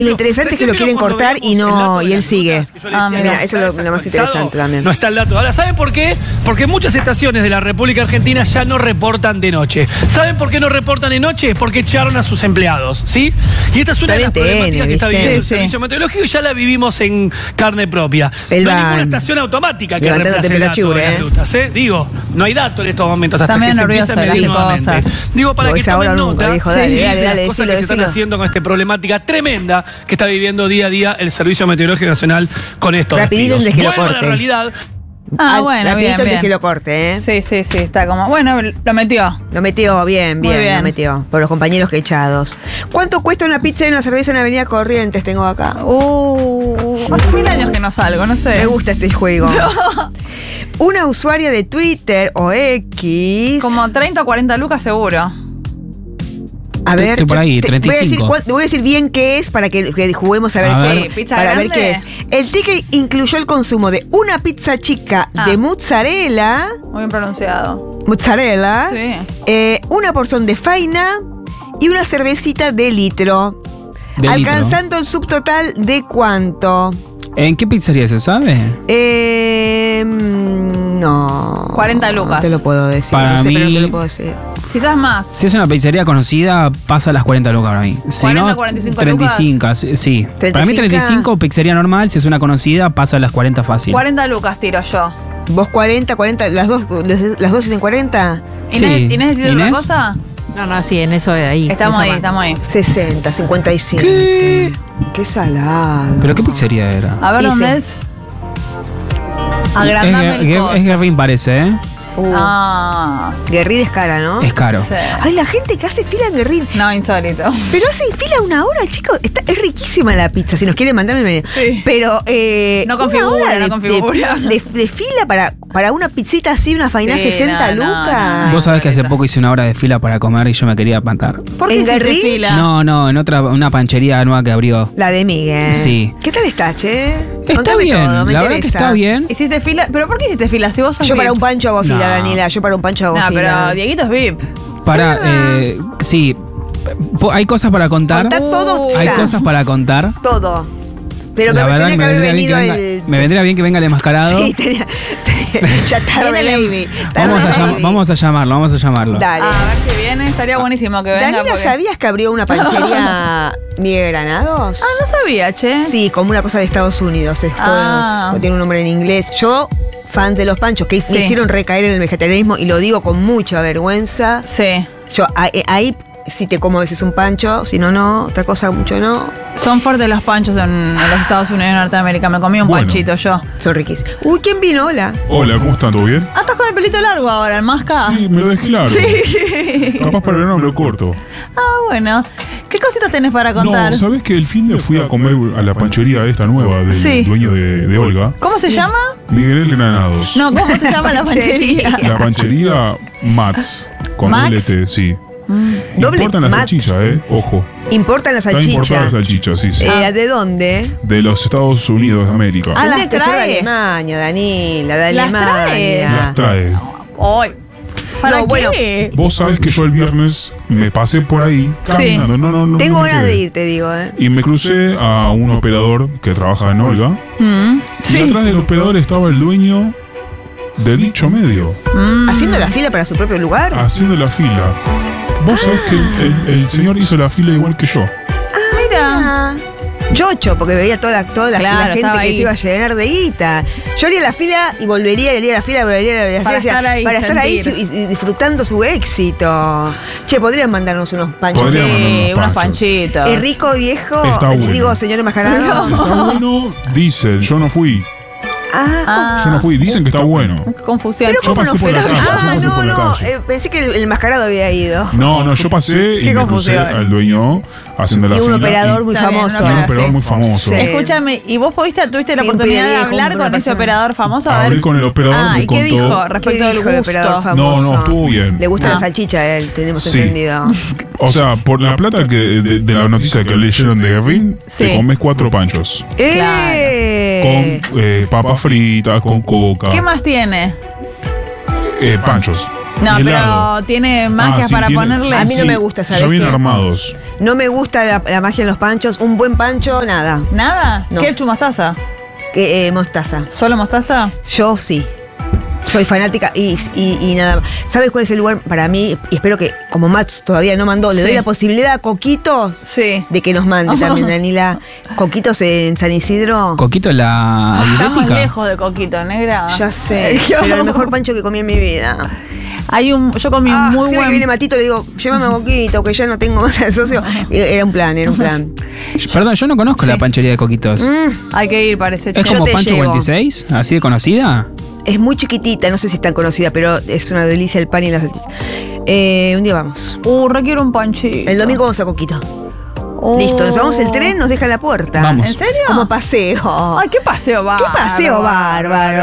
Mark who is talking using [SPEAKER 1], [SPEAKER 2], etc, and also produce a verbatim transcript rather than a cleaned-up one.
[SPEAKER 1] Lo interesante es que lo quieren cortar y no y él sigue.
[SPEAKER 2] Ah,
[SPEAKER 1] mira, eso es lo, lo más interesante también.
[SPEAKER 2] No está el dato. Ahora, ¿saben por qué? Porque muchas estaciones de la República Argentina ya no reportan de noche. ¿Saben por qué no reportan de noche? Porque echaron a sus empleados, ¿sí? Y esta es una de las problemáticas que está viviendo el servicio meteorológico y ya la vivimos en carne propia. No hay ninguna estación automática que reemplace el dato de las rutas, ¿eh? Digo, no hay dato en estos momentos hasta que se empiece a medir nuevamente. Digo, para que tomen nota de las cosas que se están haciendo con esta problemática tremenda que está viviendo día a día el Servicio Meteorológico Nacional con esto.
[SPEAKER 1] Rapidito antes que lo
[SPEAKER 2] corte. La realidad.
[SPEAKER 1] Ah, bueno, rapidito bien, antes bien. que lo corte, ¿eh?
[SPEAKER 3] Sí, sí, sí, está como... Bueno, lo metió.
[SPEAKER 1] Lo metió, bien, bien, bien, lo metió. Por los compañeros que echados. ¿Cuánto cuesta una pizza y una cerveza en Avenida Corrientes? Tengo acá.
[SPEAKER 3] Uh, hace mil años que no salgo, no sé.
[SPEAKER 1] Me gusta este juego. Una usuaria de Twitter o X...
[SPEAKER 3] Como treinta o cuarenta lucas seguro.
[SPEAKER 1] A ver,
[SPEAKER 4] estoy por ahí, treinta y cinco.
[SPEAKER 1] Voy a, decir, voy a decir bien qué es para que, que juguemos a ver,
[SPEAKER 3] a
[SPEAKER 1] ver,
[SPEAKER 3] sí, pizza
[SPEAKER 1] para
[SPEAKER 3] grande.
[SPEAKER 1] ver qué es. El ticket incluyó el consumo de una pizza chica ah. de mozzarella.
[SPEAKER 3] Muy bien pronunciado.
[SPEAKER 1] Mozzarella.
[SPEAKER 3] Sí.
[SPEAKER 1] Eh, una porción de faina y una cervecita de litro.
[SPEAKER 4] De
[SPEAKER 1] alcanzando
[SPEAKER 4] litro.
[SPEAKER 1] El subtotal de cuánto.
[SPEAKER 4] ¿En qué pizzería se sabe?
[SPEAKER 1] Eh, no.
[SPEAKER 3] cuarenta lucas.
[SPEAKER 1] No te lo puedo decir.
[SPEAKER 4] Para
[SPEAKER 1] no sé,
[SPEAKER 4] mí,
[SPEAKER 1] pero te lo puedo decir.
[SPEAKER 3] Quizás más.
[SPEAKER 4] Si es una pizzería conocida, pasa las cuarenta lucas para mí. Si
[SPEAKER 3] cuarenta,
[SPEAKER 4] no,
[SPEAKER 3] cuarenta y cinco
[SPEAKER 4] treinta y cinco,
[SPEAKER 3] lucas.
[SPEAKER 4] Sí.
[SPEAKER 1] treinta y cinco.
[SPEAKER 4] Para mí treinta y cinco, pizzería normal. Si es una conocida, pasa las cuarenta fácil.
[SPEAKER 3] cuarenta lucas tiro yo.
[SPEAKER 1] ¿Vos cuarenta, cuarenta? ¿Las dos, las dos dicen cuarenta?
[SPEAKER 3] ¿Inés,
[SPEAKER 4] sí.
[SPEAKER 3] ¿Inés decís otra cosa?
[SPEAKER 5] No, no, sí, en eso de ahí.
[SPEAKER 3] Estamos ahí, estamos ahí.
[SPEAKER 1] sesenta, cincuenta y cinco.
[SPEAKER 4] ¿Qué?
[SPEAKER 1] Qué salado.
[SPEAKER 4] ¿Pero qué pizzería era?
[SPEAKER 3] A ver, ¿dónde es? Agrandame el coso.
[SPEAKER 4] Es Guerrín, parece, ¿eh?
[SPEAKER 1] Uh.
[SPEAKER 3] Ah.
[SPEAKER 1] Guerrín es cara, ¿no?
[SPEAKER 4] Es caro.
[SPEAKER 3] Sí.
[SPEAKER 1] Ay, la gente que hace fila en Guerrín.
[SPEAKER 3] No, insólito.
[SPEAKER 1] Pero hace fila una hora, chicos. Está, es riquísima la pizza. Si nos quieren mandar, me medio.
[SPEAKER 3] Sí.
[SPEAKER 1] Pero, eh.
[SPEAKER 3] No configura, no configura.
[SPEAKER 1] De, de, de fila para, para una pizzita así, una faina sí, sesenta no, lucas.
[SPEAKER 3] No, no.
[SPEAKER 4] Vos sabés que hace poco hice una hora de fila para comer y yo me quería espantar.
[SPEAKER 3] ¿Por qué
[SPEAKER 1] ¿En
[SPEAKER 3] hiciste
[SPEAKER 1] Guerrín?
[SPEAKER 3] fila?
[SPEAKER 4] No, no, en otra, una panchería nueva que abrió.
[SPEAKER 1] La de Miguel.
[SPEAKER 4] Sí.
[SPEAKER 1] ¿Qué tal está, che?
[SPEAKER 4] Está
[SPEAKER 1] Contame
[SPEAKER 4] bien,
[SPEAKER 1] todo, me
[SPEAKER 4] la
[SPEAKER 1] interesa.
[SPEAKER 4] verdad que está bien.
[SPEAKER 3] ¿Hiciste fila? ¿Pero por qué hiciste fila? Si vos sos
[SPEAKER 1] Yo
[SPEAKER 3] V I P.
[SPEAKER 1] para un pancho hago fila,
[SPEAKER 4] No.
[SPEAKER 1] Daniela. Yo para un pancho hago
[SPEAKER 3] No,
[SPEAKER 1] fila.
[SPEAKER 3] pero Dieguito es V I P.
[SPEAKER 4] Para, eh, sí, po- hay cosas para contar.
[SPEAKER 1] Contá todo,
[SPEAKER 4] Hay
[SPEAKER 1] ya.
[SPEAKER 4] cosas para contar.
[SPEAKER 1] Todo. Pero
[SPEAKER 4] La
[SPEAKER 1] me
[SPEAKER 4] verdad
[SPEAKER 1] tenía
[SPEAKER 4] que
[SPEAKER 1] que
[SPEAKER 4] me
[SPEAKER 1] haber
[SPEAKER 4] vendría, bien que
[SPEAKER 1] venido
[SPEAKER 4] venga,
[SPEAKER 1] el...
[SPEAKER 4] me vendría bien que venga el enmascarado.
[SPEAKER 1] Sí, tenía, tenía- ya tarde, baby.
[SPEAKER 4] Vamos a,
[SPEAKER 1] Tarde,
[SPEAKER 4] llam-
[SPEAKER 1] baby.
[SPEAKER 4] vamos a llamarlo, vamos a llamarlo.
[SPEAKER 1] Dale.
[SPEAKER 3] Ah, a ver si viene, estaría buenísimo que venga.
[SPEAKER 1] Daniela,
[SPEAKER 3] porque...
[SPEAKER 1] ¿sabías que abrió una panchería Miguel Granados?
[SPEAKER 3] Ah, no sabía, che.
[SPEAKER 1] Sí, como una cosa de Estados Unidos. Esto
[SPEAKER 3] Ah.
[SPEAKER 1] tiene un nombre en inglés. Yo, fan de los panchos, que
[SPEAKER 3] Sí.
[SPEAKER 1] me hicieron recaer en el vegetarianismo, y lo digo con mucha vergüenza.
[SPEAKER 3] Sí.
[SPEAKER 1] Yo, ahí, ahí sí te como a veces un pancho, si no, no. Otra cosa, mucho no.
[SPEAKER 3] Son fuertes los panchos en, en los Estados Unidos y Norteamérica. Me comí un
[SPEAKER 6] Bueno.
[SPEAKER 3] panchito yo.
[SPEAKER 1] Son riquísimos. Uy, ¿quién vino? Hola.
[SPEAKER 6] Hola, ¿cómo están? ¿Todo bien?
[SPEAKER 3] Ah, estás con el pelito largo ahora, el masca.
[SPEAKER 6] Sí, me lo dejé largo.
[SPEAKER 3] Sí.
[SPEAKER 6] Capaz para no me lo corto.
[SPEAKER 3] Ah, bueno. ¿Qué cositas tenés para contar?
[SPEAKER 6] No, ¿sabés que el fin de fui a comer a la panchería esta nueva del
[SPEAKER 3] Sí.
[SPEAKER 6] dueño de, de Olga?
[SPEAKER 3] ¿Cómo se llama?
[SPEAKER 6] Miguel Granados.
[SPEAKER 3] No, ¿cómo se llama la panchería?
[SPEAKER 6] La panchería Mats. Con
[SPEAKER 3] ¿Max?
[SPEAKER 6] doble T, sí.
[SPEAKER 1] Doble
[SPEAKER 6] Importan la
[SPEAKER 1] Mat.
[SPEAKER 6] salchicha, eh. Ojo.
[SPEAKER 1] Importan las
[SPEAKER 6] Está importada
[SPEAKER 1] salchichas.
[SPEAKER 6] la salchicha, sí, sí.
[SPEAKER 1] Eh, ¿De dónde?
[SPEAKER 6] De los Estados Unidos de América.
[SPEAKER 3] Ah, las
[SPEAKER 1] Tendría que ser de
[SPEAKER 3] trae.
[SPEAKER 1] Alemania, Daniela, de
[SPEAKER 3] Las
[SPEAKER 1] Alemania.
[SPEAKER 3] trae.
[SPEAKER 6] Las trae.
[SPEAKER 3] Ay. ¿Para
[SPEAKER 1] No,
[SPEAKER 3] qué?
[SPEAKER 1] bueno,
[SPEAKER 6] Vos sabés que yo el viernes me pasé por ahí caminando. No, no, no.
[SPEAKER 1] Tengo
[SPEAKER 6] no me
[SPEAKER 1] ganas de
[SPEAKER 6] quedé.
[SPEAKER 1] ir, te digo, ¿eh?
[SPEAKER 6] Y me crucé a un operador que trabaja en Olga.
[SPEAKER 3] Mm.
[SPEAKER 6] Y
[SPEAKER 3] Sí.
[SPEAKER 6] atrás del operador estaba el dueño del dicho medio,
[SPEAKER 3] Mm.
[SPEAKER 1] Haciendo la fila para su propio lugar.
[SPEAKER 6] haciendo la fila. Vos sabés que el, el- el señor hizo la fila igual que yo.
[SPEAKER 3] Mira.
[SPEAKER 1] Ah, chocho, porque veía toda la, toda la,
[SPEAKER 3] Claro,
[SPEAKER 1] la gente
[SPEAKER 3] estaba
[SPEAKER 1] que
[SPEAKER 3] ahí.
[SPEAKER 1] se iba a llenar de guita. Yo haría la fila y volvería, y haría la fila, volvería, y volvería a la
[SPEAKER 3] Para
[SPEAKER 1] fila,
[SPEAKER 3] estar ahí,
[SPEAKER 1] para estar ahí
[SPEAKER 3] sentir.
[SPEAKER 1] y, y disfrutando su éxito. Che, podrían mandarnos unos panchos.
[SPEAKER 6] Podrían
[SPEAKER 3] Sí,
[SPEAKER 6] mandar unos
[SPEAKER 3] unos
[SPEAKER 6] panchos.
[SPEAKER 3] panchitos.
[SPEAKER 1] ¿Es rico, viejo?
[SPEAKER 6] Está bueno.
[SPEAKER 1] Digo, señor enmascarado.
[SPEAKER 6] Está bueno, dicen, yo no fui.
[SPEAKER 1] Ah,
[SPEAKER 3] Ah,
[SPEAKER 6] Yo no fui, dicen que está bueno.
[SPEAKER 3] qué confusión.
[SPEAKER 1] pero
[SPEAKER 6] Yo
[SPEAKER 1] ¿cómo no
[SPEAKER 6] pasé por
[SPEAKER 1] fue?
[SPEAKER 6] la calle, yo
[SPEAKER 1] Ah,
[SPEAKER 6] pasé
[SPEAKER 1] no,
[SPEAKER 6] por la
[SPEAKER 1] no.
[SPEAKER 6] calle.
[SPEAKER 1] eh, pensé que el, el enmascarado había ido.
[SPEAKER 6] No, no, yo pasé y
[SPEAKER 3] Qué
[SPEAKER 6] me crucé
[SPEAKER 3] confusión.
[SPEAKER 6] al dueño haciendo la
[SPEAKER 1] Y un
[SPEAKER 6] fila.
[SPEAKER 1] operador muy
[SPEAKER 3] Está bien,
[SPEAKER 1] famoso.
[SPEAKER 6] y un
[SPEAKER 3] una
[SPEAKER 6] operador
[SPEAKER 3] sí.
[SPEAKER 6] muy famoso.
[SPEAKER 1] Sí.
[SPEAKER 3] Escúchame, ¿y vos pudiste, tuviste la
[SPEAKER 1] Bien,
[SPEAKER 3] oportunidad de
[SPEAKER 1] pide,
[SPEAKER 3] hablar
[SPEAKER 1] dijo,
[SPEAKER 3] con
[SPEAKER 1] una
[SPEAKER 3] ese
[SPEAKER 1] persona.
[SPEAKER 3] operador famoso? A
[SPEAKER 6] Hablé
[SPEAKER 3] ver.
[SPEAKER 6] con el operador,
[SPEAKER 3] Ah,
[SPEAKER 6] me
[SPEAKER 3] ¿y qué
[SPEAKER 6] contó.
[SPEAKER 3] dijo
[SPEAKER 1] ¿Qué
[SPEAKER 3] respecto del
[SPEAKER 1] dijo el operador
[SPEAKER 3] gusto?
[SPEAKER 1] famoso?
[SPEAKER 6] No, no, estuvo bien.
[SPEAKER 1] Le gusta
[SPEAKER 3] Ah.
[SPEAKER 1] la salchicha a él, tenemos
[SPEAKER 3] Sí.
[SPEAKER 1] entendido.
[SPEAKER 6] O sea, por la plata que de, de la noticia que leyeron de Guerrín,
[SPEAKER 3] Sí.
[SPEAKER 6] te comes cuatro panchos.
[SPEAKER 1] ¡Eh!
[SPEAKER 6] Con eh, papas fritas, con coca.
[SPEAKER 3] ¿Qué más tiene?
[SPEAKER 6] Eh, panchos.
[SPEAKER 3] No,
[SPEAKER 6] Y
[SPEAKER 3] pero
[SPEAKER 6] helado.
[SPEAKER 3] tiene
[SPEAKER 6] Ah,
[SPEAKER 3] magias
[SPEAKER 6] sí,
[SPEAKER 3] para
[SPEAKER 6] tiene-
[SPEAKER 3] ponerle.
[SPEAKER 1] A mí no
[SPEAKER 6] sí,
[SPEAKER 1] me gusta, ¿sabes
[SPEAKER 6] Ya vienen
[SPEAKER 1] qué?
[SPEAKER 6] armados.
[SPEAKER 1] No me gusta la, la magia en los panchos. Un buen pancho, nada.
[SPEAKER 3] ¿Nada?
[SPEAKER 1] No.
[SPEAKER 3] ¿Ketchup, mostaza?
[SPEAKER 1] Que, eh, mostaza.
[SPEAKER 3] ¿Solo mostaza?
[SPEAKER 1] Yo sí. Soy fanática y, y, y nada más. ¿Sabes cuál es el lugar para mí? Y espero que, como Mats todavía no mandó, le
[SPEAKER 3] Sí.
[SPEAKER 1] doy la posibilidad a Coquitos
[SPEAKER 3] Sí.
[SPEAKER 1] de que nos mande también, Danila. Coquitos en San Isidro.
[SPEAKER 4] Coquito la
[SPEAKER 3] Estamos
[SPEAKER 4] dietética.
[SPEAKER 3] lejos de Coquito, negra.
[SPEAKER 1] Ya sé, pero el mejor pancho que comí en mi vida.
[SPEAKER 3] Hay un, yo comí
[SPEAKER 1] Ah,
[SPEAKER 3] un muy
[SPEAKER 1] siempre
[SPEAKER 3] buen...
[SPEAKER 1] que viene Matito le digo, llévame a Coquito, que ya no tengo más al socio. Y era un plan, era un plan.
[SPEAKER 4] Perdón, yo no conozco
[SPEAKER 3] Sí.
[SPEAKER 4] la panchería de Coquitos.
[SPEAKER 1] Mm,
[SPEAKER 3] Hay que ir, parece.
[SPEAKER 4] ¿Es
[SPEAKER 3] che.
[SPEAKER 1] yo
[SPEAKER 4] como
[SPEAKER 1] te
[SPEAKER 4] Pancho
[SPEAKER 1] llevo.
[SPEAKER 4] cuarenta y seis? ¿Así de conocida?
[SPEAKER 1] es muy chiquitita, no sé si es tan conocida, pero es una delicia el pan y las salchichas. Eh, un día vamos.
[SPEAKER 3] Uh, requiero un panchito.
[SPEAKER 1] El domingo vamos a Coquito.
[SPEAKER 3] Oh.
[SPEAKER 1] Listo, nos vamos el tren, nos deja en la puerta.
[SPEAKER 4] Vamos.
[SPEAKER 3] ¿En serio?
[SPEAKER 1] Como paseo.
[SPEAKER 3] Ay, qué paseo bárbaro.
[SPEAKER 1] Qué paseo bárbaro.